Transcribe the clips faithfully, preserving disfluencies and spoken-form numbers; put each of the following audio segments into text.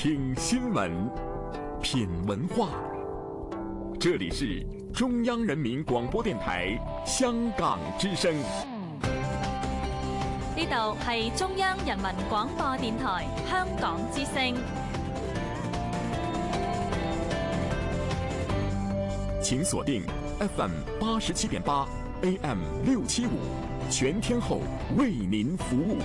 听新闻，品文化。这里是中央人民廣播電台香港之聲。 呢度係中央人民廣播電台香港之聲。 請鎖定 F M 八十七點八 A M 六七五，全天候為您服務。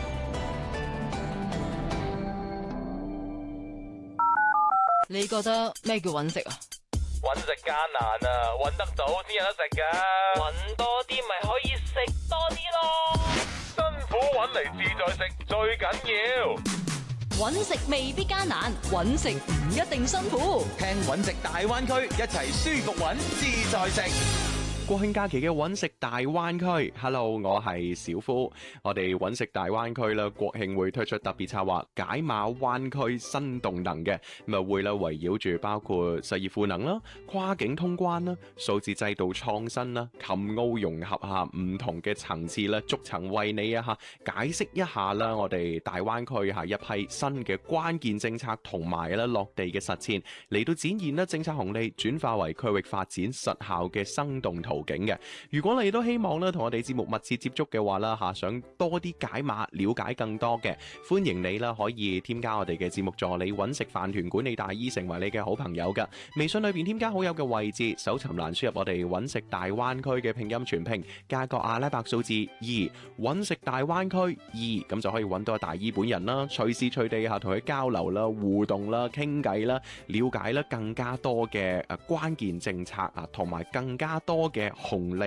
你覺得咩叫揾食啊？ 揾食艱難啊，揾得到先有得食噶。揾多啲咪可以食多啲咯。辛苦揾嚟自在食最緊要。 揾食未必艱難，揾食唔一定辛苦。 聽揾食大灣區，一齊舒服揾自在食。 國慶假期嘅揾食大灣區 ，Hello， 我係小夫。我哋揾食大灣區啦，國慶會推出特別策劃解碼灣區新動能嘅，咁啊會啦圍繞住包括實業賦能啦、跨境通關啦、數字制度創新啦、琴澳融合下唔同嘅層次啦，逐層為你啊嚇解釋一下啦，我哋大灣區係一批新嘅關鍵政策同埋啦落地嘅實踐，嚟到展現啦政策紅利轉化為區域發展實效嘅生動圖景嘅。如果你都希望咧同我哋節目密切接觸嘅話啦吓，想多啲解碼了解更多嘅，歡迎你啦可以添加我哋嘅節目助理揾食飯團管理大姨成為你嘅好朋友噶。微信裏邊添加好友嘅位置，搜尋欄輸入我哋揾食大灣區嘅拼音全拼加個阿拉伯數字二，揾食大灣區二，咁就可以揾到大姨本人啦，隨時隨地吓同佢交流啦、互動啦、傾偈啦、了解啦更加多嘅誒關鍵政策啊，同埋更加多嘅紅利